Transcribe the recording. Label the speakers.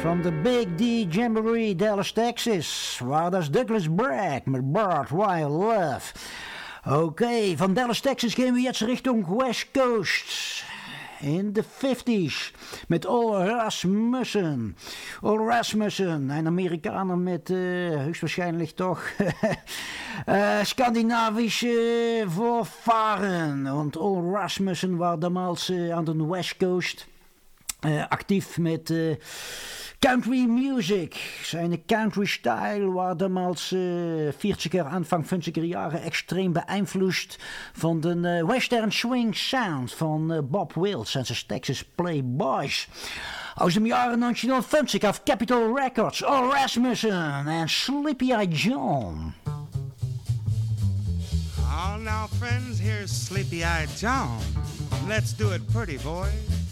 Speaker 1: from the Big D Jamboree, Dallas, Texas. Waar dat is Douglas Bragg met Bart Wild Love. Oké, van Dallas, Texas gaan we jetzt richting West Coast. In de 50s met Ol Rasmussen. Ol Rasmussen, een Amerikaner met hoogstwaarschijnlijk toch Scandinavische voorvaren. Want Ol Rasmussen was damals aan de West Coast actief met country music. Zijn country style was damals 40er, aanvang 50er jaren extreem beïnvloed van de western swing sound van Bob Wills en zijn Texas Playboys. Aus dem Jahre 1950 auf Capitol Records, Ol Rasmussen en Sleepy-Eyed John.
Speaker 2: All now friends, here's Sleepy-Eyed John. Let's do it pretty, boys.